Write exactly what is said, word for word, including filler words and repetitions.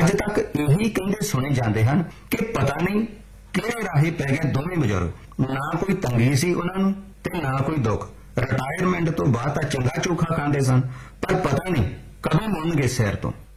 ਅੱਜ तक यही कहते सुने जाते हैं कि पता नहीं किहड़े राहे पै गए दोवें बजुर्ग। ना कोई तंगी सी उन्हां नूं ते ना कोई दुख। रिटायरमेंट तो बाद तां चंगा चोखा खांदे सन, पर पता नहीं कदों मुड़नगे सैर तो।